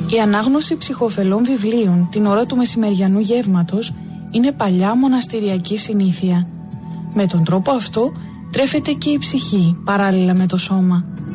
Η ανάγνωση ψυχοφελών βιβλίων την ώρα του μεσημεριανού γεύματος είναι παλιά μοναστηριακή συνήθεια. Με τον τρόπο αυτό τρέφεται και η ψυχή παράλληλα με το σώμα.